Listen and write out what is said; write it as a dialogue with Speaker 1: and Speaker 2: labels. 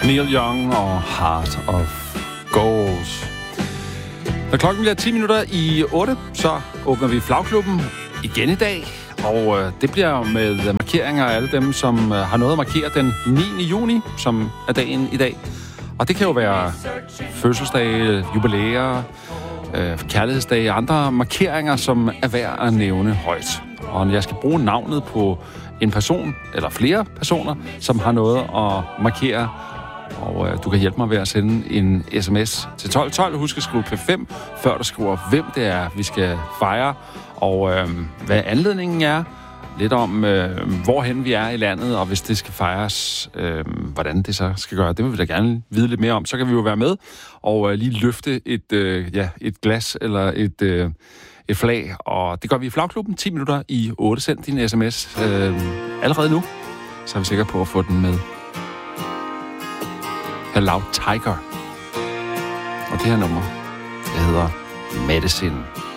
Speaker 1: Neil Young og Heart of Gold. Når klokken bliver 10 minutter i 8, så åbner vi Flagklubben igen i dag. Og det bliver med markeringer af alle dem, som har noget at markere den 9. juni, som er dagen i dag. Og det kan jo være fødselsdage, jubilæer, kærlighedsdage og andre markeringer, som er værd at nævne højt. Og jeg skal bruge navnet på en person, eller flere personer, som har noget at markere. Og du kan hjælpe mig ved at sende en sms til 1212. Husk at skrive P5, før du skriver, hvem det er, vi skal fejre. Og hvad anledningen er. Lidt om, hvorhen vi er i landet, og hvis det skal fejres, hvordan det så skal gøre. Det vil vi da gerne vide lidt mere om. Så kan vi jo være med og lige løfte et glas eller et flag. Og det gør vi i Flagklubben 10 minutter i 8. Send din sms allerede nu. Så er vi sikre på at få den med. Hello Tiger. Og det her nummer, det hedder Medicine.